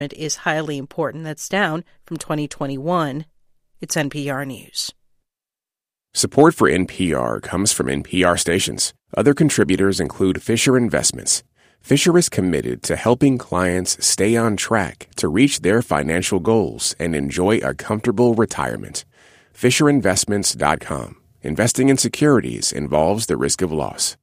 is highly important. That's down from 2021. It's NPR News. Support for NPR comes from NPR stations. Other contributors include Fisher Investments. Fisher is committed to helping clients stay on track to reach their financial goals and enjoy a comfortable retirement. FisherInvestments.com. Investing in securities involves the risk of loss.